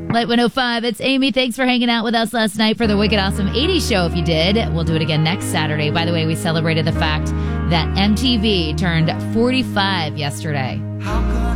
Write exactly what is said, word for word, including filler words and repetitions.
Light one oh five, it's Amy. Thanks for hanging out with us last night for the Wicked Awesome eighties show. If you did, we'll do it again next Saturday. By the way, we celebrated the fact that M T V turned forty-five yesterday. How could